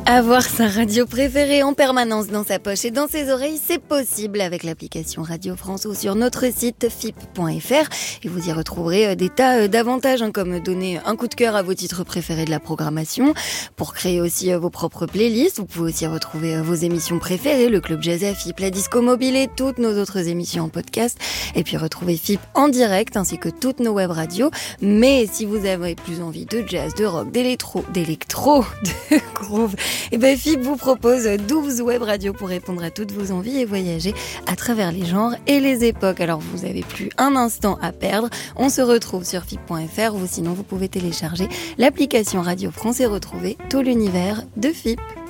Avoir sa radio préférée en permanence dans sa poche et dans ses oreilles, c'est possible avec l'application Radio France ou sur notre site fip.fr. Et vous y retrouverez des tas d'avantages, comme donner un coup de cœur à vos titres préférés de la programmation. Pour créer aussi vos propres playlists, vous pouvez aussi retrouver vos émissions préférées, le Club Jazz à Fip, la Disco Mobile et toutes nos autres émissions en podcast. Et puis retrouver Fip en direct ainsi que toutes nos web radios. Mais si vous avez plus envie de jazz, de rock, d'électro, de groove, et ben Fip vous propose 12 web radios pour répondre à toutes vos envies et voyager à travers les genres et les époques. Alors vous avez plus un instant à perdre. On se retrouve sur fip.fr ou sinon vous pouvez télécharger l'application Radio France et retrouver tout l'univers de Fip.